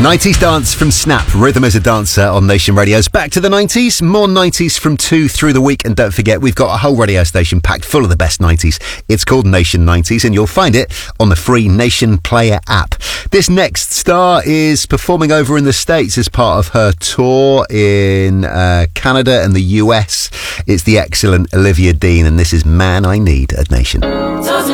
90s dance from Snap, Rhythm as a Dancer on Nation Radio's Back to the 90s. More 90s from 2 through the week. And don't forget, we've got a whole radio station packed full of the best 90s. It's called Nation 90s, and you'll find it on the free Nation Player app. This next star is performing over in the States as part of her tour in Canada and the US. It's the excellent Olivia Dean, and this is Man I Need at Nation.